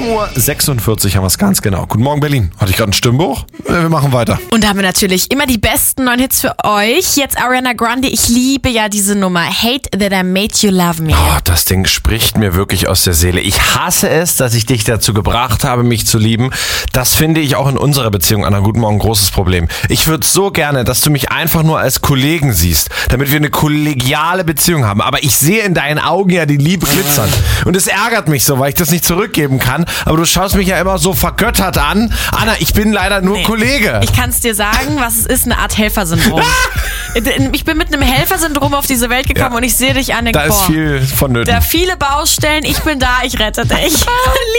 7:46 haben wir es ganz genau. Guten Morgen, Berlin. Hatte ich gerade einen Stimmbruch? Wir machen weiter. Und da haben wir natürlich immer die besten neuen Hits für euch. Jetzt Ariana Grande, ich liebe ja diese Nummer. Hate That I Made You Love Me. Oh, das Ding spricht mir wirklich aus der Seele. Ich hasse es, dass ich dich dazu gebracht habe, mich zu lieben. Das finde ich auch in unserer Beziehung, Anna, guten Morgen, großes Problem. Ich würde so gerne, dass du mich einfach nur als Kollegen siehst, damit wir eine kollegiale Beziehung haben. Aber ich sehe in deinen Augen ja die Liebe glitzern. Und es ärgert mich so, weil ich das nicht zurückgeben kann. Aber du schaust mich ja immer so vergöttert an. Anna, ich bin leider nur Kollege. Ich kann es dir sagen, was es ist, eine Art Helfersyndrom. Ich bin mit einem Helfersyndrom auf diese Welt gekommen und ich sehe dich an. Da ist viel vonnöten. Da viele Baustellen, ich bin da, ich rette dich.